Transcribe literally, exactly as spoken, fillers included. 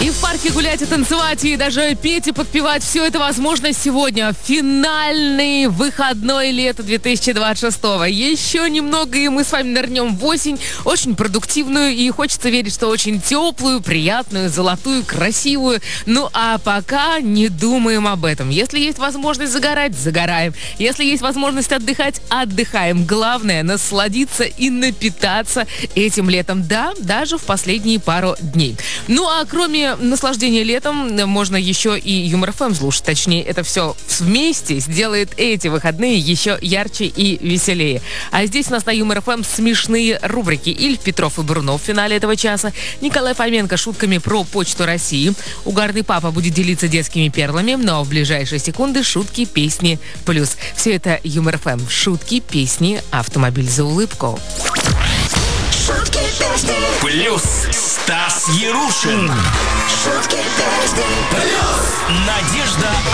И в парке гулять и танцевать, и даже петь и подпевать. Все это возможно сегодня. Финальный выходной лета две тысячи двадцать шестого. Еще немного, и мы с вами нырнем в осень. Очень продуктивную, и хочется верить, что очень теплую, приятную, золотую, красивую. Ну а пока не думаем об этом. Если есть возможность загорать, загораем. Если есть возможность отдыхать, отдыхаем. Главное — насладиться и напитаться этим летом. Да, даже в последние пару дней. Ну а кроме наслаждения летом, можно еще и Юмор эф эм слушать. Точнее, это все вместе сделает эти выходные еще ярче и веселее. А здесь у нас на Юмор эф эм смешные рубрики. Ильф, Петров и Брунов в финале этого часа. Николай Фоменко шутками про Почту России. Угарный папа будет делиться детскими перлами, но в ближайшие секунды шутки, песни плюс. Все это Юмор эф эм. Шутки, песни, автомобиль за улыбку. Шутки, песни. Плюс Стас Ярушин. Шутки, песни. Плюс Надежда